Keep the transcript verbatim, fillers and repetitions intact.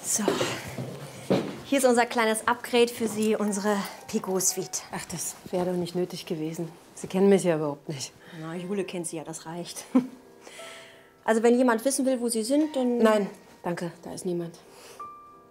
So. Hier ist unser kleines Upgrade für Sie, unsere Pico-Suite. Ach, das wäre doch nicht nötig gewesen. Sie kennen mich ja überhaupt nicht. Na, Jule kennt Sie ja, das reicht. Also wenn jemand wissen will, wo Sie sind, dann... Nein, danke, da ist niemand.